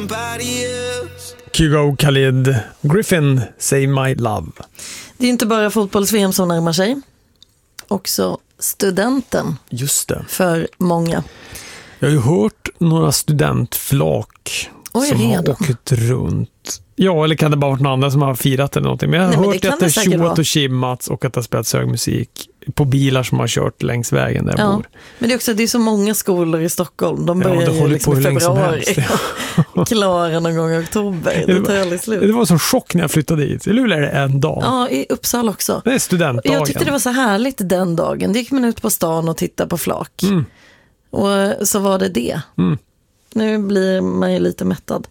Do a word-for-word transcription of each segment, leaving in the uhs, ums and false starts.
Kygo Khalid, Griffin, Say My Love. Just det. För många. Jag har ju hört några studentflak Oj, som redan. har åkt runt. Ja, eller kan det bara vara någon annan som har firat eller någonting. Men jag har Nej, men hört det att det säkert är vara. tjoat och kimmats och att det har spelats hög musik på bilar som har kört längs vägen där jag Ja. bor. Men det är också det är så många skolor i Stockholm. De Ja, börjar det ju håller liksom på i hur länge som februari. helst. Klara någon gång i oktober. Det tar aldrig slut. Det var en sån chock när jag flyttade dit. I Luleå är det en dag. Ja, i Uppsala också. Det är studentdagen. Jag tyckte det var så härligt den dagen. Det gick man ut på stan och tittade på flak. Mm. Och så var det det. Mm. Nu blir man ju lite mättad.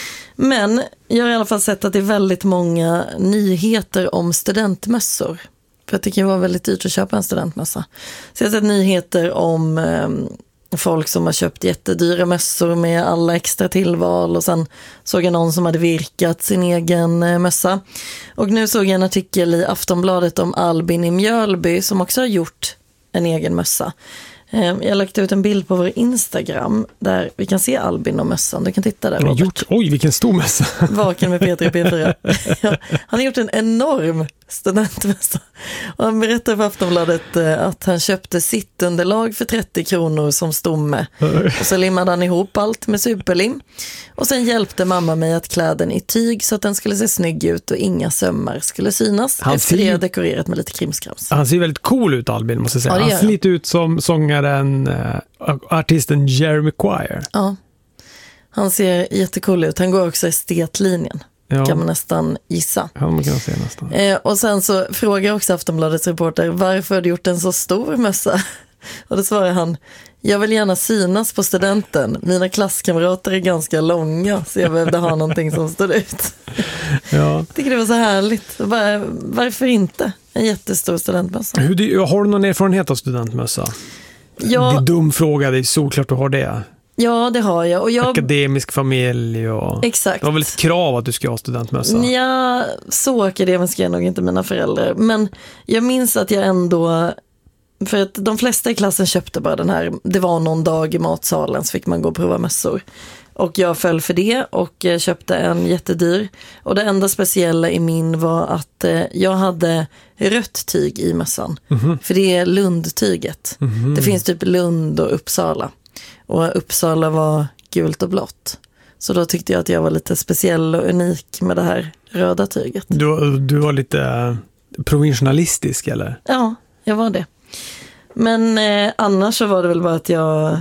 Men jag har i alla fall sett att det är väldigt många nyheter om studentmössor. För att det kan ju vara väldigt dyrt att köpa en studentmössa. Så jag har sett nyheter om eh, folk som har köpt jättedyra mössor med alla extra tillval. Och sen såg jag någon som hade virkat sin egen eh, mössa. Och nu såg jag en artikel i Aftonbladet om Albin i Mjölby som också har gjort en egen mössa. Jag har lagt ut en bild på vår Instagram där vi kan se Albin och mössan. Du kan titta där, Robert. Gjort, oj, vilken stor mössa. Vaken med P tre P fyra. Ja, han har gjort en enorm studentmössa. Och han berättade för Aftonbladet att han köpte sitt underlag för trettio kronor som stomme. Och så limmade han ihop allt med superlim. Och sen hjälpte mamma mig att klä den i tyg så att den skulle se snygg ut och inga sömmar skulle synas. Han efter ser- det dekorerat med lite krimskrams. Han ser väldigt cool ut, Albin, måste jag säga. Ja, det Han gör ser han. lite ut som sångaren, äh, artisten Jeremy Quire. Ja, han ser jättecool ut. Han går också estetlinjen. Ja, Kan man nästan gissa. ja, man kan se nästan. Eh, och sen så frågar också Aftonbladets reporter varför har du gjort en så stor mössa? Och då svarar han, jag vill gärna synas på studenten. Mina klasskamrater är ganska långa så jag behövde ha någonting som står ut. Ja. Jag tycker det var så härligt. Bara, varför inte? En jättestor studentmössa. Hur, du- har du någon erfarenhet av studentmössa? Det är Ja, en dum fråga, det är såklart du har det. ja, det har jag. Och jag Akademisk familj och... exakt. Det var väl ett krav att du ska ha studentmössa? Ja, så akademiska är nog inte mina föräldrar. Men jag minns att jag ändå... För att de flesta i klassen köpte bara den här. Det var någon dag i matsalen så fick man gå och prova mössor. Och jag föll för det och eh, köpte en jättedyr. Och det enda speciella i min var att eh, jag hade rött tyg i mössan. Mhm. För det är Lundtyget. Mhm. Det finns typ Lund och Uppsala. Och Uppsala var gult och blått. Så då tyckte jag att jag var lite speciell och unik med det här röda tyget. Du, du var lite eh, provinsialistisk, eller? Ja, jag var det. Men eh, annars så var det väl bara att jag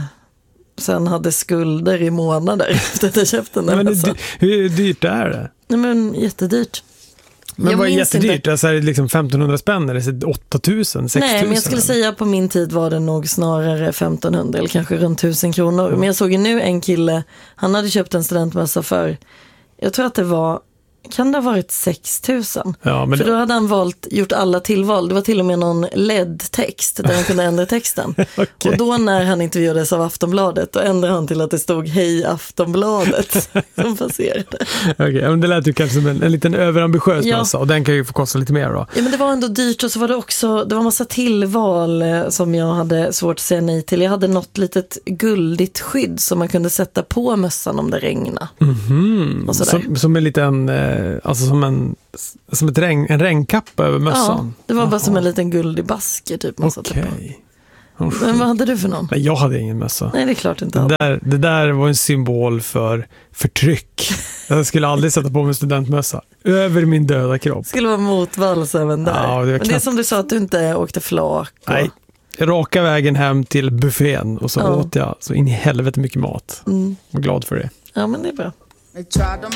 sen hade skulder i månader efter att jag köpte den där Men det, mössan. hur dyrt är det? Nej, men jättedyrt. Men Jag vad är minns jättedyrt? inte. Alltså, är det liksom femtonhundra spänn eller så är det åtta tusen, sex tusen? Nej, men jag skulle säga på min tid var det nog snarare femtonhundra eller kanske runt tusen kronor. Men jag såg ju nu en kille, han hade köpt en studentmössa för, jag tror att det var, kan det ha varit sex tusen? Ja, men För det, då hade han valt, gjort alla tillval. Det var till och med någon L E D-text där han kunde ändra texten. Okej. Och då när han intervjuades av Aftonbladet, då ändrade han till att det stod Hej Aftonbladet som passerade. okej, men det lät ju kanske som en, en liten överambitiös Ja. mössa och den kan ju få kosta lite mer då. Ja, men det var ändå dyrt och så var det också, det var massa tillval eh, som jag hade svårt att säga nej till. Jag hade något litet guldigt skydd som man kunde sätta på mössan om det regnade. Mhm. Och sådär. Som, som en liten, eh, alltså som en, som ett regn, en regnkappa över Ja, mössan. det var bara Jaha. som en liten guldig basker typ man satte på. Okej. Åh, Men sjukt. vad hade du för någon? Nej, jag hade ingen mössa. Nej, det är klart inte. Det allt. där, det där var en symbol för förtryck. Jag skulle aldrig sätta på mig en studentmössa över min döda kropp. Det skulle vara motvalls även där. Ja, det var Men det är knappt- som du sa att du inte åkte flak. Och... Nej, raka vägen hem till buffén och så Ja. åt jag så in i helvete mycket mat. Mm. Jag var glad för det. Ja, men det är bra. They tried to